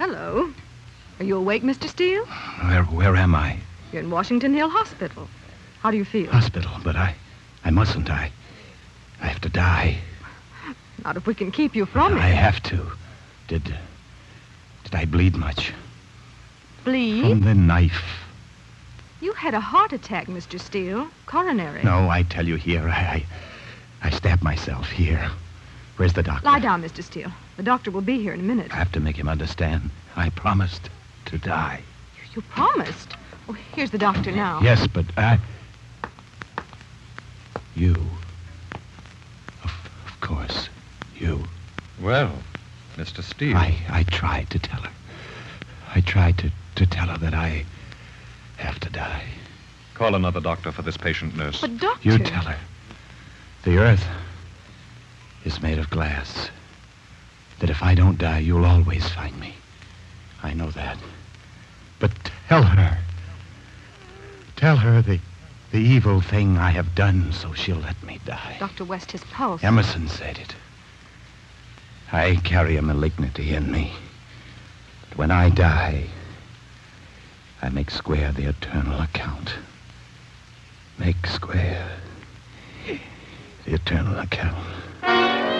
Hello. Are you awake, Mr. Steele? Where am I? You're in Washington Hill Hospital. How do you feel? Hospital, but I mustn't. I have to die. Not if we can keep you from I it. have to. Did I bleed much? Bleed? From the knife. You had a heart attack, Mr. Steele. Coronary. No, I tell you here, I stabbed myself here. Where's the doctor? Lie down, Mr. Steele. The doctor will be here in a minute. I have to make him understand. I promised to die. You promised? Oh, here's the doctor now. Yes, but you. Of course, you. Well, Mr. Steele. I tried to tell her. I tried to tell her that I have to die. Call another doctor for this patient, nurse. But, doctor... You tell her. The earth is made of glass. That if I don't die, you'll always find me. I know that. But tell her. Tell her the evil thing I have done so she'll let me die. Dr. West, his pulse. Emerson said it. I carry a malignity in me. But when I die, I make square the eternal account. Make square the eternal account.